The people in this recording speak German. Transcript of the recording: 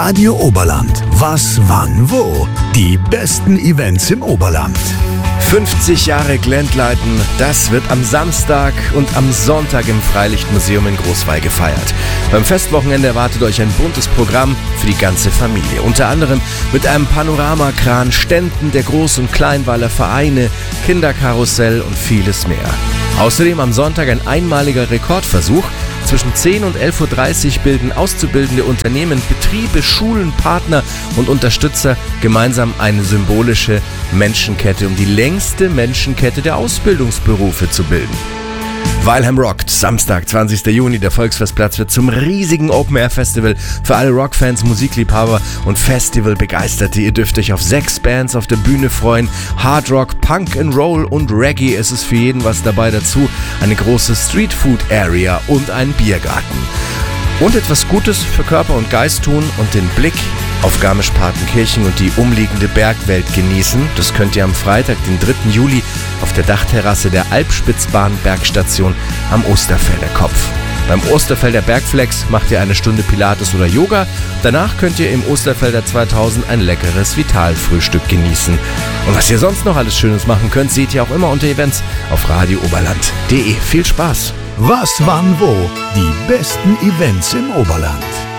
Radio Oberland. Was, wann, wo? Die besten Events im Oberland. 50 Jahre Glendleiten, das wird am Samstag und am Sonntag im Freilichtmuseum in Großweil gefeiert. Beim Festwochenende erwartet euch ein buntes Programm für die ganze Familie. Unter anderem mit einem Panoramakran, Ständen der Groß- und Kleinweiler Vereine, Kinderkarussell und vieles mehr. Außerdem am Sonntag ein einmaliger Rekordversuch. Zwischen 10 und 11.30 Uhr bilden auszubildende Unternehmen, Betriebe, Schulen, Partner und Unterstützer gemeinsam eine symbolische Menschenkette, um die längste Menschenkette der Ausbildungsberufe zu bilden. Weilheim rockt. Samstag, 20. Juni. Der Volksfestplatz wird zum riesigen Open-Air-Festival für alle Rockfans, Musikliebhaber und Festivalbegeisterte. Ihr dürft euch auf 6 Bands auf der Bühne freuen. Hard Rock, Punk and Roll und Reggae. Es ist für jeden was dabei dazu. Eine große Streetfood-Area und ein Biergarten. Und etwas Gutes für Körper und Geist tun und den Blick auf Garmisch-Partenkirchen und die umliegende Bergwelt genießen. Das könnt ihr am Freitag, den 3. Juli, auf der Dachterrasse der Alpspitzbahn-Bergstation am Osterfelder Kopf. Beim Osterfelder Bergflex macht ihr eine Stunde Pilates oder Yoga. Danach könnt ihr im Osterfelder 2000 ein leckeres Vitalfrühstück genießen. Und was ihr sonst noch alles Schönes machen könnt, seht ihr auch immer unter Events auf radiooberland.de. Viel Spaß! Was, wann, wo? Die besten Events im Oberland.